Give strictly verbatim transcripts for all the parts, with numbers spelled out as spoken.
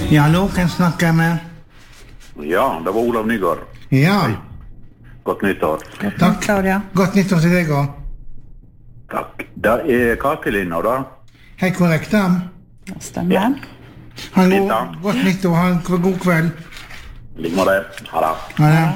Ja, hallo, kan jeg snakke med? Ja, det var Olav Nygaard. Ja. Hei. Godt nyttår. Godt Takk. nyttår, ja. Godt nyttår til deg også. Takk. Det er kakelinna da. Helt korrekt, da. Det stemmer. Ha en Fint, god, da. godt nyttår, ha en god kveld. Ligg med det. Ha det. Ha det.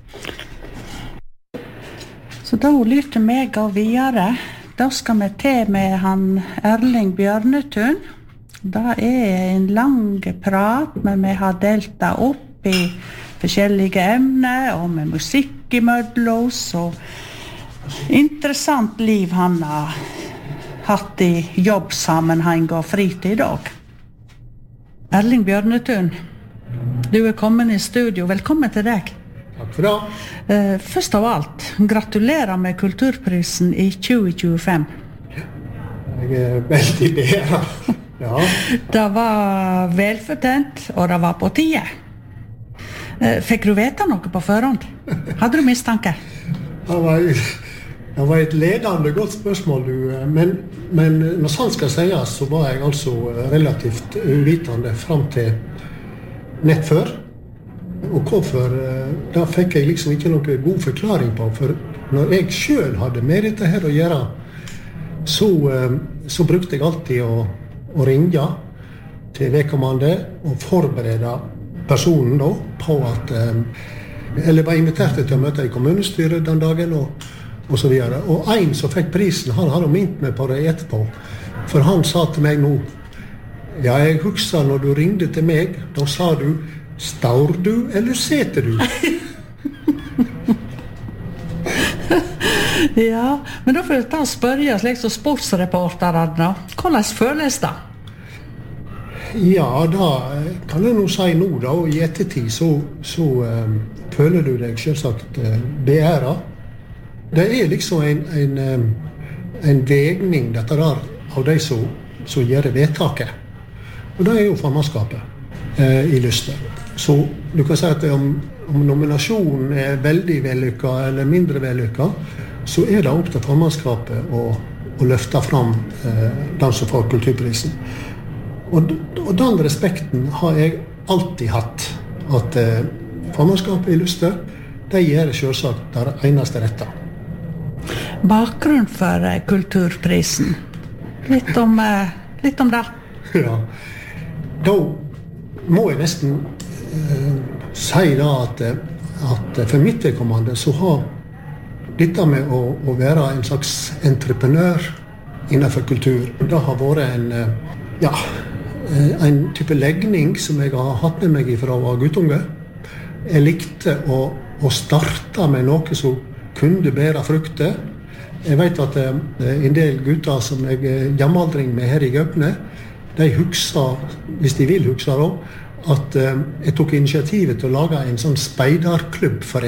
Så da lytter meg og videre. Da skal vi til med han Erling Bjørnetun. Det er en lang prat, men vi har delt det opp i forskjellige emner, og med musikk i mødlos, og interessant liv han har hatt i jobbsammenheng og fritid også. Erling Bjørnetun, du er kommet i studio. Velkommen til deg. Takk for det. Eh, Først av alt, gratulerer med Kulturprisen i tjue tjuefem. Jeg er veldig bedre. Ja. Det var velfortjent, og det var på tide. Eh, Fikk du vite noe på forhånd? Hadde du mistanke? Det var, det var et ledende godt spørsmål, du. Men, men når sant skal sies, så var jeg altså relativt uvitende frem til nett før. Og hvorfor, da fikk jeg liksom ikke noen god forklaring på. For når jeg selv hadde med dette her å gjøre, så, så brukte jeg alltid å, å ringe til vedkommende og forberede personen da, på at eller var invitert til å møte i kommunestyret den dagen og, og så videre. Og en som fikk prisen, han hadde minnet meg på det etterpå. For han sa til meg nå, ja, jeg husker når du ringte til meg, da sa du, står du eller seter du? Ja, men da får jeg ta og spørre slik som sportsreporterne. Hvordan føles det? Ja, da kan jeg nå si nå da, og i ettertid så, så um, føler du deg selvsagt uh, beæret. Det er liksom en, en, um, en vegning dette der av de som, som gjør vedtaket. Og det er jo formannskapet uh, i Lyster. Så du kan si at om, om nominasjonen er veldig vellykket eller mindre vellykket, så er det opp til formannskapet å, å løfte fram uh, den som får kulturprisen. Og, og den respekten har jeg alltid hatt, at eh, formannskapet i Lyster, de gjør selvsagt det eneste rette. Bakgrunn for eh, kulturprisen. Litt om, eh, litt om det. Ja, da må jeg nesten eh, si da at, at for mitt vedkommende så har dette med å, å være en slags entreprenør innenfor kultur, det har vært en, ja, en type legning som jeg har hatt med meg fra guttunge. Jeg likte å, å starte med noe som kunne bære frukter. Jeg vet at eh, en del gutter som jeg er jamaldring med her i Gaupne, de husker, hvis de vil huske da, at eh, jeg tok initiativet til å lage en sånn speiderklubb for